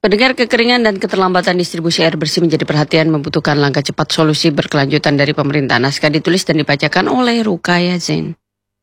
Pendengar, kekeringan dan keterlambatan distribusi air bersih menjadi perhatian, membutuhkan langkah cepat solusi berkelanjutan dari pemerintah. Naskah ditulis dan dibacakan oleh Rukaya Zain.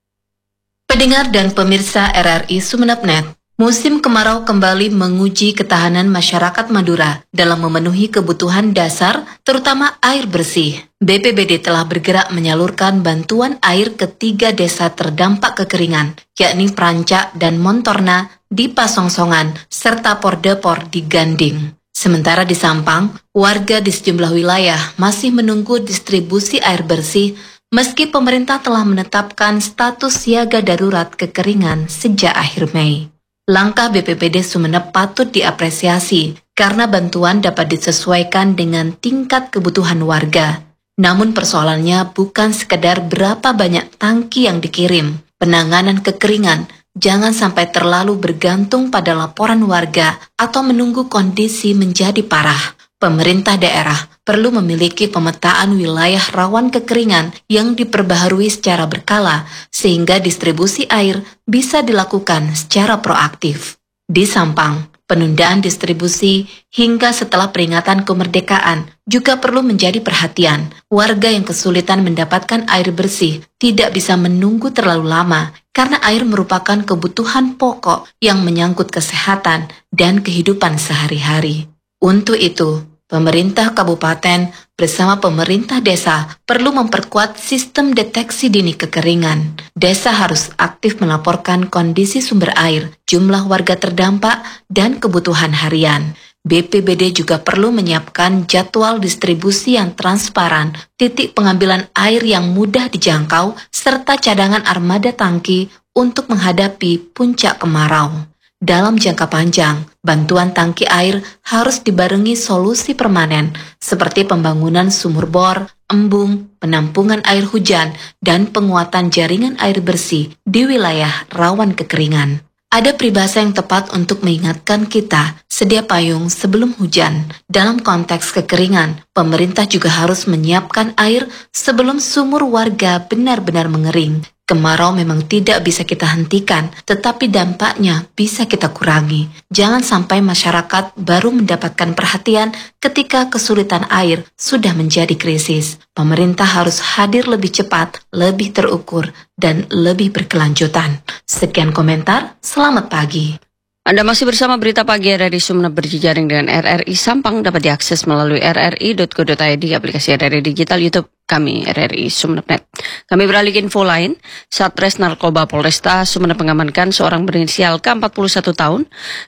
Pendengar dan pemirsa RRI Sumeneb.net, musim kemarau kembali menguji ketahanan masyarakat Madura dalam memenuhi kebutuhan dasar, terutama air bersih. BPBD telah bergerak menyalurkan bantuan air ke 3 desa terdampak kekeringan, yakni Prancak dan Montorna di Pasongsongan, serta Pordepor di Ganding. Sementara di Sampang, warga di sejumlah wilayah masih menunggu distribusi air bersih meski pemerintah telah menetapkan status siaga darurat kekeringan sejak akhir Mei. Langkah BPBD Sumeneb patut diapresiasi karena bantuan dapat disesuaikan dengan tingkat kebutuhan warga. Namun persoalannya bukan sekedar berapa banyak tangki yang dikirim. Penanganan kekeringan jangan sampai terlalu bergantung pada laporan warga atau menunggu kondisi menjadi parah. Pemerintah daerah perlu memiliki pemetaan wilayah rawan kekeringan yang diperbaharui secara berkala sehingga distribusi air bisa dilakukan secara proaktif. Di Sampang, penundaan distribusi hingga setelah peringatan kemerdekaan juga perlu menjadi perhatian. Warga yang kesulitan mendapatkan air bersih tidak bisa menunggu terlalu lama karena air merupakan kebutuhan pokok yang menyangkut kesehatan dan kehidupan sehari-hari. Untuk itu, pemerintah kabupaten bersama pemerintah desa perlu memperkuat sistem deteksi dini kekeringan. Desa harus aktif melaporkan kondisi sumber air, jumlah warga terdampak, dan kebutuhan harian. BPBD juga perlu menyiapkan jadwal distribusi yang transparan, titik pengambilan air yang mudah dijangkau, serta cadangan armada tangki untuk menghadapi puncak kemarau. Dalam jangka panjang, bantuan tangki air harus dibarengi solusi permanen seperti pembangunan sumur bor, embung, penampungan air hujan, dan penguatan jaringan air bersih di wilayah rawan kekeringan. Ada peribahasa yang tepat untuk mengingatkan kita sedia payung sebelum hujan. Dalam konteks kekeringan, pemerintah juga harus menyiapkan air sebelum sumur warga benar-benar mengering. Kemarau memang tidak bisa kita hentikan, tetapi dampaknya bisa kita kurangi. Jangan sampai masyarakat baru mendapatkan perhatian ketika kesulitan air sudah menjadi krisis. Pemerintah harus hadir lebih cepat, lebih terukur, dan lebih berkelanjutan. Sekian komentar, selamat pagi. Anda masih bersama Berita Pagi RRI Sumeneb berjejaring dengan RRI Sampang, dapat diakses melalui rri.co.id, aplikasi RRI Digital, YouTube kami RRI Sumeneb.net. Kami beralih ke info lain. Satres Narkoba Polresta Sumeneb mengamankan seorang berinisial K 41 tahun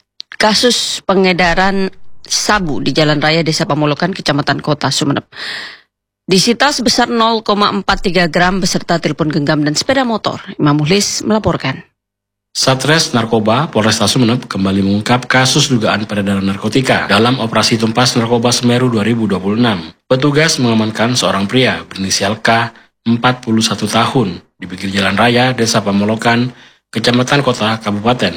kasus pengedaran sabu di Jalan Raya Desa Pamolokan, Kecamatan Kota Sumeneb. Disita sebesar 0,43 gram beserta telepon genggam dan sepeda motor. Imam Muhlis melaporkan. Satres Narkoba Polresta Sumeneb kembali mengungkap kasus dugaan peredaran narkotika dalam operasi Tumpas Narkoba Semeru 2026. Petugas mengamankan seorang pria berinisial K, 41 tahun, di pinggir jalan raya Desa Pamolokan, Kecamatan Kota, Kabupaten